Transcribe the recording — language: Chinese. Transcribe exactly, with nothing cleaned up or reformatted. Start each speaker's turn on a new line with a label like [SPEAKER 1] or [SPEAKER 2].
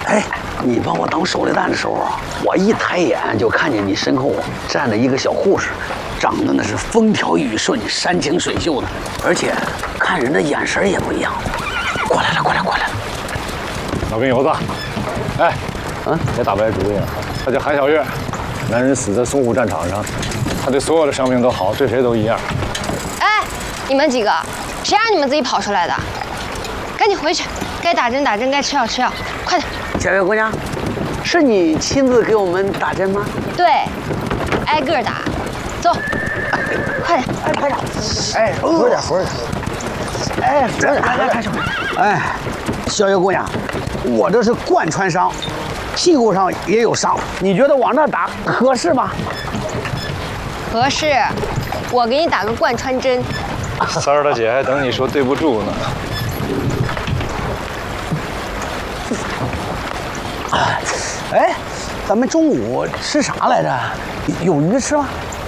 [SPEAKER 1] 哎，你帮我当手榴弹的时候，我一抬眼就看见你身后站着一个小护士，长得那是风调雨顺、山清水秀的，而且看人的眼神也不一样。过来了，过来，过来了。
[SPEAKER 2] 老兵油子，哎，嗯，别打不来主意了。他叫韩小月，男人死在淞沪战场上，他对所有的伤兵都好，对谁都一样。
[SPEAKER 3] 哎，你们几个，谁让你们自己跑出来的？赶紧回去，该打针打针，该吃药吃药，快点！
[SPEAKER 1] 小月姑娘，是你亲自给我们打针吗？
[SPEAKER 3] 对，挨个打，走，快点！
[SPEAKER 1] 哎，快点！哎，活点，活点！哎，活点！来来，开手！哎，小月姑娘，我这是贯穿伤，屁股上也有伤，你觉得往那打合适吗？
[SPEAKER 3] 合适，我给你打个贯穿针。
[SPEAKER 2] 三儿大姐还等你说对不住呢。
[SPEAKER 1] 哎，咱们中午吃啥来着？有鱼吃吗？